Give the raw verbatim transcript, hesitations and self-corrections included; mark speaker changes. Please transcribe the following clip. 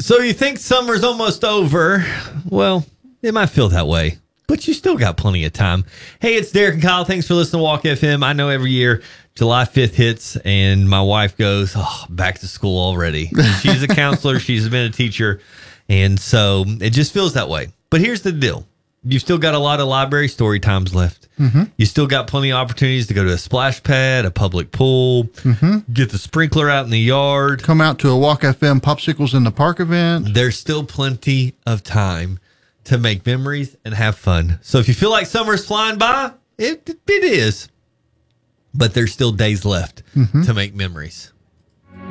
Speaker 1: So you think summer's almost over? Well, it might feel that way, but you still got plenty of time. Hey, it's Derek and Kyle. Thanks for listening to Walk F M. I know every year July fifth hits and my wife goes, oh, back to school already. She's a counselor. She's been a teacher. And so it just feels that way. But here's the deal. You've still got a lot of library story times left. Mm-hmm. You still got plenty of opportunities to go to a splash pad, a public pool, mm-hmm. get the sprinkler out in the yard.
Speaker 2: Come out to a Walk F M Popsicles in the Park event.
Speaker 1: There's still plenty of time to make memories and have fun. So if you feel like summer's flying by, it, it is. But there's still days left mm-hmm. to make memories.